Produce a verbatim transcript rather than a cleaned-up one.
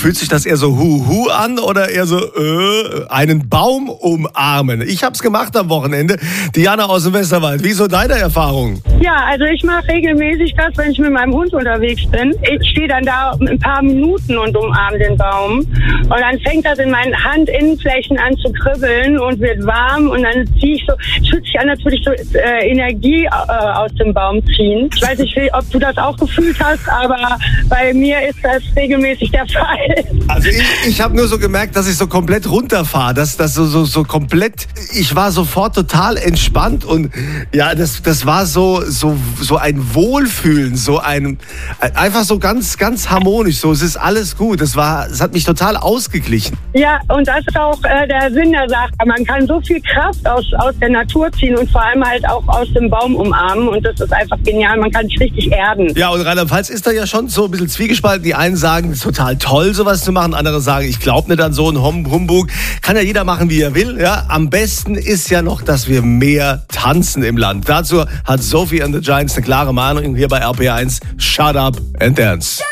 fühlt sich das eher so Hu-Hu an oder eher so äh, einen Baum umarmen? Ich hab's gemacht am Wochenende. Diana aus dem Westerwald, wie so deine Erfahrung? Ja, also ich mache regelmäßig das, wenn ich mit meinem Hund unterwegs bin. Ich stehe dann da ein paar Minuten und umarme den Baum. Und dann fängt das in meinen Handinnenflächen an zu kribbeln und wird warm. Und dann ziehe ich so, es fühlt sich an, als würde ich so äh, Energie äh, aus dem Baum ziehen. Ich weiß nicht, ob du das auch gefühlt hast, aber bei mir ist das regelmäßig der Fall. Also ich, ich habe nur so gemerkt, dass ich so komplett runterfahre, dass das so, so, so komplett, ich war sofort total entspannt und ja, das, das war so, so, so ein Wohlfühlen, so ein, einfach so ganz, ganz harmonisch, so, es ist alles gut, das war, es hat mich total ausgeglichen. Ja, und das ist auch äh, der Sinn der Sache. Man kann so viel Kraft aus, aus der Natur ziehen und vor allem halt auch aus dem Baum umarmen und das ist einfach genial, man kann sich richtig erden. Ja, und Rheinland-Pfalz ist da ja schon so ein bisschen zwiegespalten. Die einen sagen, es ist total toll, sowas zu machen, andere sagen, ich glaube nicht an so einen Humbug. Kann ja jeder machen, wie er will. Ja, am besten ist ja noch, dass wir mehr tanzen im Land. Dazu hat Sophie and the Giants eine klare Meinung hier bei R P eins. Shut up and dance.